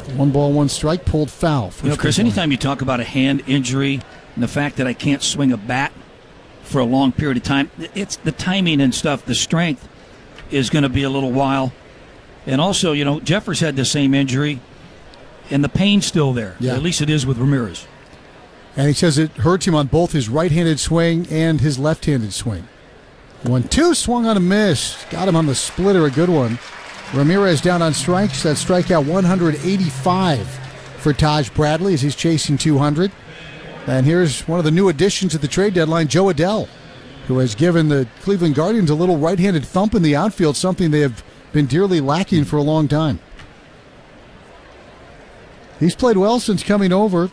1 ball, 1 strike, pulled foul. Chris, anytime you talk about a hand injury and the fact that I can't swing a bat for a long period of time, it's the timing and stuff, the strength is going to be a little while. And also, Jeffers had the same injury, and the pain's still there. Yeah. At least it is with Ramirez. And he says it hurts him on both his right-handed swing and his left-handed swing. 1-2, swung on a miss. Got him on the splitter, a good one. Ramirez down on strikes. That strikeout 185 for Taj Bradley as he's chasing 200. And here's one of the new additions at the trade deadline, Jo Adell, who has given the Cleveland Guardians a little right-handed thump in the outfield, something they have been dearly lacking for a long time. He's played well since coming over.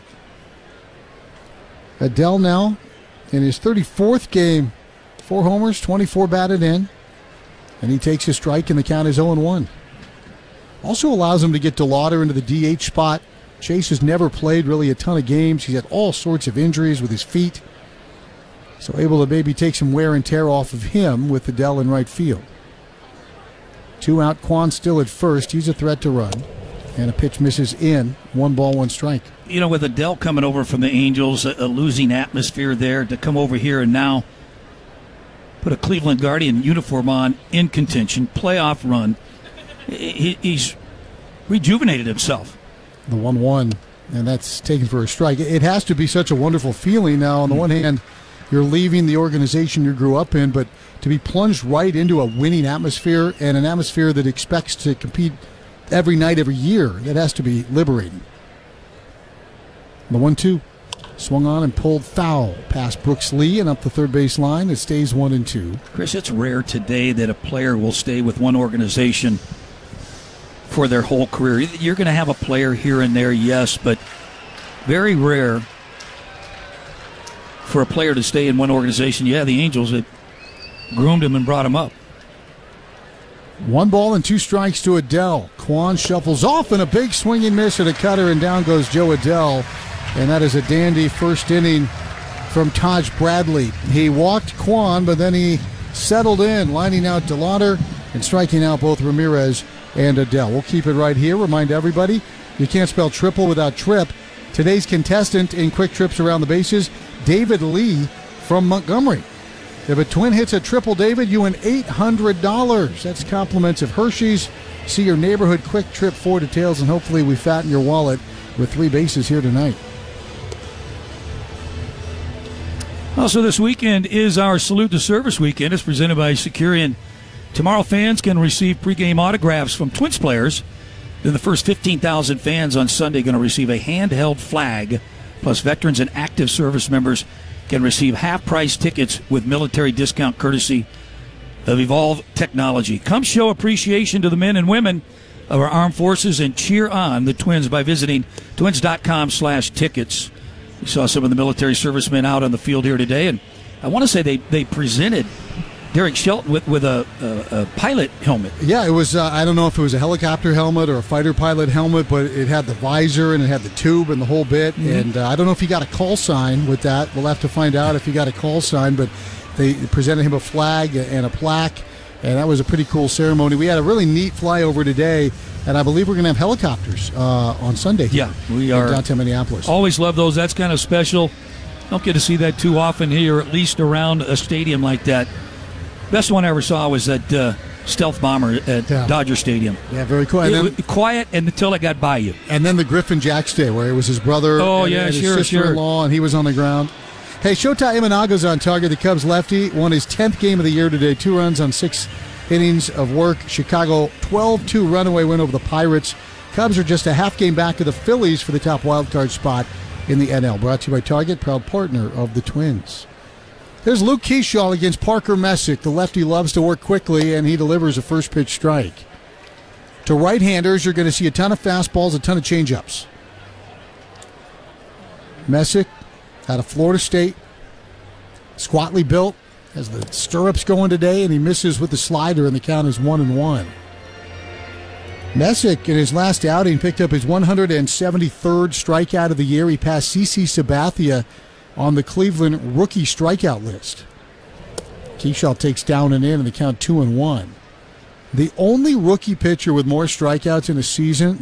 Adell now in his 34th game, 4 homers, 24 batted in, and he takes a strike and the count is 0-1. Also allows him to get DeLauder into the DH spot. Chase has never played really a ton of games. He's had all sorts of injuries with his feet, so able to maybe take some wear and tear off of him with Adell in right field. 2 out, Kwan still at first. He's a threat to run. And a pitch misses in. 1 ball, 1 strike. With Adell coming over from the Angels, a losing atmosphere there, to come over here and now put a Cleveland Guardian uniform on in contention, playoff run. He's rejuvenated himself. The 1-1, and that's taken for a strike. It has to be such a wonderful feeling now. On the one hand, you're leaving the organization you grew up in, but to be plunged right into a winning atmosphere and an atmosphere that expects to compete every night, every year, that has to be liberating. The 1-2, swung on and pulled foul past Brooks Lee and up the third base line. It stays 1-2. Chris, it's rare today that a player will stay with one organization for their whole career. You're going to have a player here and there, yes, but very rare for a player to stay in one organization. Yeah, the Angels that groomed him and brought him up. 1 ball and 2 strikes to Adell. Kwan shuffles off and a big swinging miss at a cutter, and down goes Jo Adell. And that is a dandy first inning from Taj Bradley. He walked Kwan, but then he settled in, lining out DeLauder and striking out both Ramirez and Adell. We'll keep it right here. Remind everybody, you can't spell triple without trip. Today's contestant in quick trips around the bases, David Lee from Montgomery. If a Twin hits a triple, David, you win $800. That's compliments of Hershey's. See your neighborhood quick trip for details, and hopefully we fatten your wallet with 3 bases here tonight. Also this weekend is our Salute to Service weekend. It's presented by Securian. Tomorrow fans can receive pregame autographs from Twins players. Then the first 15,000 fans on Sunday going to receive a handheld flag. Plus veterans and active service members can receive half-price tickets with military discount courtesy of Evolve Technology. Come show appreciation to the men and women of our armed forces and cheer on the Twins by visiting twins.com/tickets. We saw some of the military servicemen out on the field here today, and I want to say they presented Derek Shelton with a pilot helmet. Yeah, it was, I don't know if it was a helicopter helmet or a fighter pilot helmet, but it had the visor and it had the tube and the whole bit. Mm-hmm. And I don't know if he got a call sign with that. We'll have to find out if he got a call sign, but they presented him a flag and a plaque, and that was a pretty cool ceremony. We had a really neat flyover today, and I believe we're going to have helicopters on Sunday here. Yeah, we are. In downtown Minneapolis. Always love those. That's kind of special. Don't get to see that too often here, at least around a stadium like that. Best one I ever saw was that stealth bomber at Dodger Stadium. Yeah, very cool. And then, quiet until it got by you. And then the Griffin Jacks Day, where it was his brother and his sister-in-law, and he was on the ground. Hey, Shota Imanaga's on target. The Cubs lefty won his 10th game of the year today. 2 runs on 6 innings of work. Chicago 12-2 runaway win over the Pirates. Cubs are just a half game back of the Phillies for the top wildcard spot in the NL. Brought to you by Target, proud partner of the Twins. There's Luke Keyshaw against Parker Messick. The lefty loves to work quickly, and he delivers a first pitch strike. To right-handers, you're going to see a ton of fastballs, a ton of changeups. Messick out of Florida State, squatly built, has the stirrups going today, and he misses with the slider, and the count is 1-1. Messick, in his last outing, picked up his 173rd strikeout of the year. He passed CC Sabathia on the Cleveland rookie strikeout list. Keyshaw takes down and in, and the count 2-1. The only rookie pitcher with more strikeouts in a season